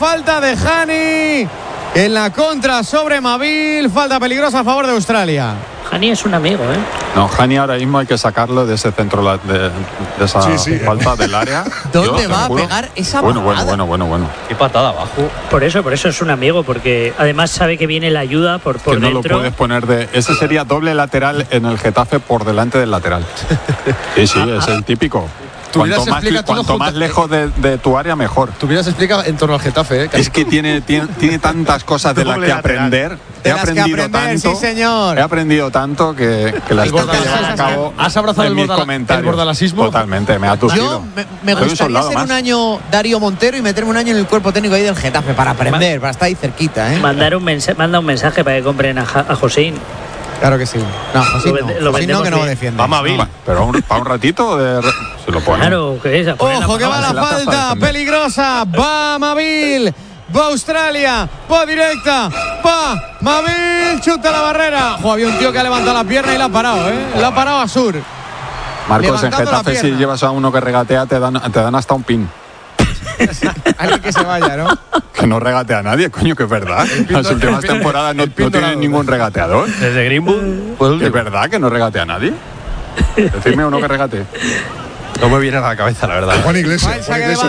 Falta de Hani en la contra sobre Mavil. Falta peligrosa a favor de Australia. Hani es un amigo, ¿eh? No, Hani ahora mismo hay que sacarlo de ese centro de esa falta del área. ¿Dónde va a pegar esa patada? Bueno. Qué patada abajo. Por eso es un amigo, porque además sabe que viene la ayuda por que no dentro. Lo puedes poner de... Ese sería doble lateral en el Getafe por delante del lateral. Sí, es el típico. Cuanto más lejos de tu área, mejor. Tú hubieras explicado en torno al Getafe, ¿eh? Es que tiene tantas cosas de las que aprender. He aprendido tanto que las tengo que llevar a cabo. ¿Has abrazado el bordalasismo? Totalmente, me ha tusido. Yo me gustaría ser un año Darío Montero y meterme un año en el cuerpo técnico ahí del Getafe para aprender, para estar ahí cerquita, ¿eh? Manda un mensaje para que compren a Josín. Claro que sí. No, Josín no, que no lo defiende. Vamos a Bill. Pero para un ratito se lo pone. Claro, que es. Ojo que va la falta peligrosa. Va Mavil. Va Australia. Va directa. Va Mavil. Chuta la barrera. Había un tío que ha levantado la pierna y la ha parado, ¿eh? La ha parado a Sur. Marcos, en Getafe si llevas a uno que regatea te dan hasta un pin. Alguien que se vaya, ¿no? Que no regatea a nadie, coño, que es verdad. Las últimas temporadas no tiene ningún regateador. Desde Greenwood. ¿Es verdad que no regatea a nadie? Decidme uno que regatee. No me viene a la cabeza, la verdad. Juan Iglesias,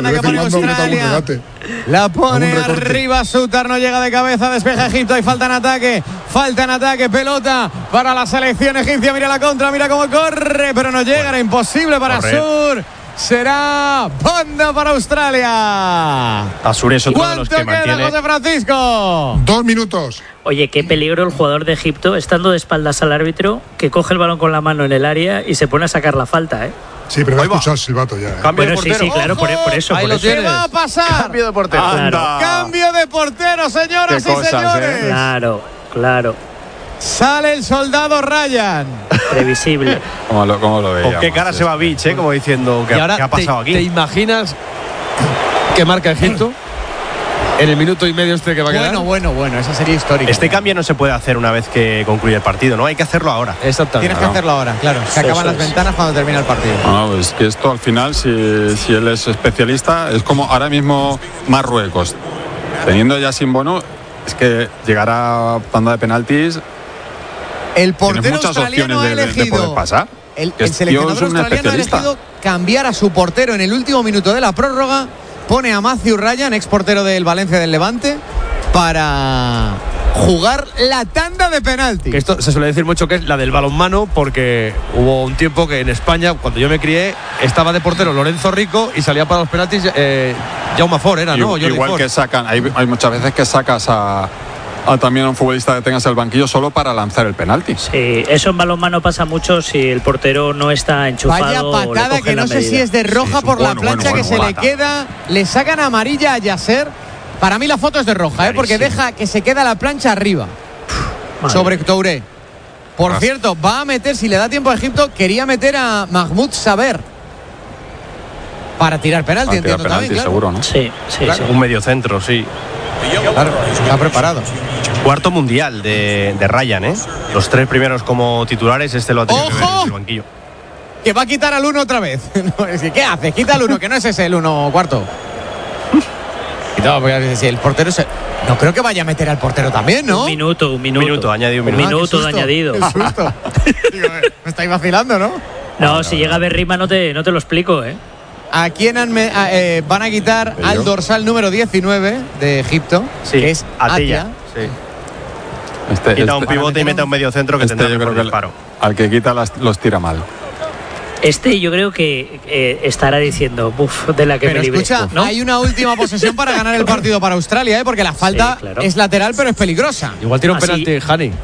la pone arriba Sutar, no llega de cabeza, despeja Egipto, hay falta en ataque, pelota para la selección egipcia, mira la contra, mira cómo corre, pero no llega, era imposible para Sur. Será banda para Australia. Asur es otro de los que mantiene. ¿Cuánto queda, José Francisco? 2 minutos. Oye, qué peligro el jugador de Egipto, estando de espaldas al árbitro, que coge el balón con la mano en el área y se pone a sacar la falta, ¿eh? Sí, pero va a escuchar el silbato ya, ¿eh? Cambio de portero. Sí, claro, por eso. Ahí lo tienes. ¿Qué va a pasar? Cambio de portero. Claro. Cambio de portero, señoras y señores. Claro. Sale el soldado Ryan. Previsible. ¿Cómo lo veíamos? ¿Con qué cara se va Beach, como diciendo ¿qué ha pasado aquí? ¿Te imaginas que marca Egipto en el minuto y medio que va a quedar? Bueno, esa sería histórica. Este cambio no se puede hacer una vez que concluye el partido, ¿no? Hay que hacerlo ahora. Exactamente. Tienes que hacerlo ahora, claro. Se acaban las ventanas cuando termina el partido. No, es que esto al final, si él es especialista, es como ahora mismo Marruecos. Teniendo ya sin Bono, es que llegará a tanda de penaltis. El portero muchas australiano opciones ha elegido. de poder pasar. El seleccionador australiano ha elegido cambiar a su portero en el último minuto de la prórroga. Pone a Matthew Ryan, ex portero del Valencia del Levante, para jugar la tanda de penaltis. Que esto se suele decir mucho que es la del balonmano, porque hubo un tiempo que en España, cuando yo me crié, estaba de portero Lorenzo Rico y salía para los penaltis Jaume Ford, ¿no? Igual Ford. que sacan, hay muchas veces que sacas también a un futbolista que tengas el banquillo solo para lanzar el penalti. Sí, eso en balonmano pasa mucho si el portero no está enchufado. Vaya patada que no sé si es de roja por la plancha que se le queda. Le sacan amarilla a Yasser. Para mí la foto es de roja, porque deja que se queda la plancha arriba. Sobre Touré. Por cierto, va a meter, si le da tiempo a Egipto, quería meter a Mahmoud Saber para tirar penalti, entiendo también, claro. Seguro, ¿no? Sí. Un mediocentro, sí. Claro, está preparado. Cuarto mundial de Ryan, ¿eh? Los 3 primeros como titulares, este lo ha tenido que ver en el banquillo. Que va a quitar al 1 otra vez. ¿Qué hace? Quita al 1, que no es ese el 1 cuarto. No, si el portero no creo que vaya a meter al portero también, ¿no? Un minuto. Añadido un minuto. Un minuto de añadido. Qué susto. Digo, me estáis vacilando, ¿no? No, si llega Berrima no te lo explico, ¿eh? ¿A quién van a quitar al dorsal número 19 de Egipto? Sí, que es Atia. Sí. Quita un pivote y mete a un medio centro que tendrá mejor disparo. Al que quita los tira mal. Yo creo que estará diciendo, de la que pero me libre. Escucha, ¿no? hay una última posesión para ganar el partido para Australia, porque la falta es lateral, pero es peligrosa. Igual tira un penalti, Hani.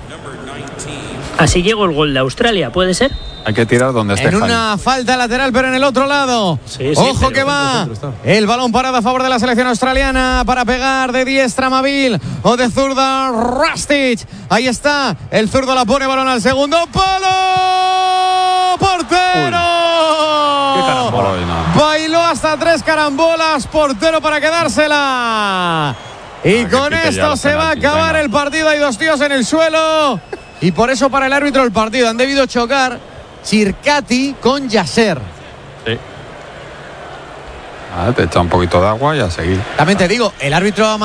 Así llegó el gol de Australia, ¿puede ser? Hay que tirar donde esté. En una falta lateral, pero en el otro lado. Ojo que va. El balón parado a favor de la selección australiana para pegar de diestra Mavil o de zurda Rustic. Ahí está. El zurdo la pone, balón al segundo palo. ¡Portero! ¡Qué carambola! Bailó hasta 3 carambolas. Portero para quedársela. Y con esto se va a acabar el partido. Hay 2 tíos en el suelo. Y por eso para el árbitro el partido han debido chocar Chircati con Yasser. Sí. Te echa un poquito de agua y a seguir. También te digo, el árbitro ha